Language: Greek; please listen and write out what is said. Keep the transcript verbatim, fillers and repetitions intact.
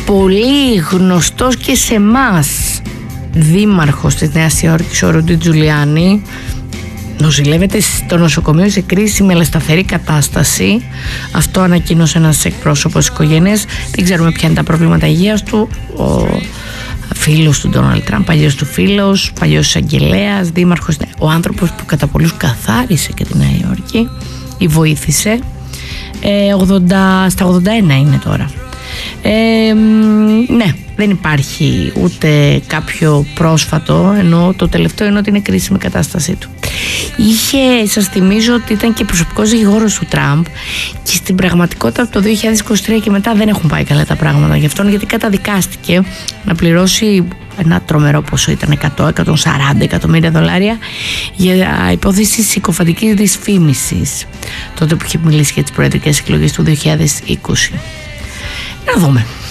πολύ γνωστός και σε εμάς δήμαρχος της Νέας Υόρκης, ο Ρούντι Τζουλιάνι, νοσηλεύεται στο νοσοκομείο σε κρίσιμη αλλά σταθερή κατάσταση. Αυτό ανακοίνωσε ένας εκπρόσωπος της οικογένειας. Δεν ξέρουμε ποια είναι τα προβλήματα υγείας του. Ο φίλος του Ντόναλντ Τραμπ, παλιός του φίλος, παλιός εισαγγελέας, δήμαρχος, ο άνθρωπος που κατά πολλούς καθάρισε και τη Νέα Υόρκη ή βοήθησε. ε, ογδόντα, στα ογδόντα ένα είναι τώρα. Ε, ναι, δεν υπάρχει ούτε κάποιο πρόσφατο, ενώ το τελευταίο είναι ότι είναι κρίσιμη η κατάστασή του. Είχε, σας θυμίζω ότι ήταν και προσωπικός δικηγόρος του Τραμπ και στην πραγματικότητα από το δύο χιλιάδες είκοσι τρία και μετά δεν έχουν πάει καλά τα πράγματα γι' αυτόν, γιατί καταδικάστηκε να πληρώσει ένα τρομερό ποσό, ήταν εκατό με εκατόν σαράντα εκατομμύρια δολάρια για υπόθεση συκοφαντικής δυσφήμισης, τότε που είχε μιλήσει για τις προεδρικές εκλογές του δύο χιλιάδες είκοσι. Να δούμε.